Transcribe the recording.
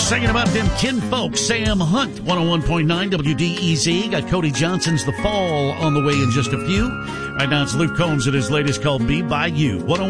Singing about them kinfolk. Sam Hunt, 101.9 WDEZ. Got Cody Johnson's The Fall on the way in just a few. Right now it's Luke Combs at his latest called Be By You.